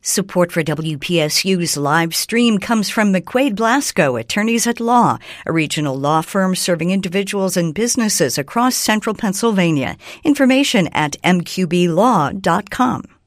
Support for WPSU's live stream comes from McQuaid Blasco, Attorneys at Law, a regional law firm serving individuals and businesses across central Pennsylvania. Information at mqblaw.com.